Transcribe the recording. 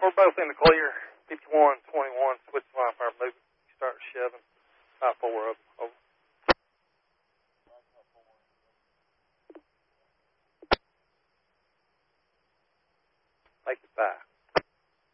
We're both in the clear. 51-21, switch line fire moving. Start shoving. About 4 of them. Over. Make it 5.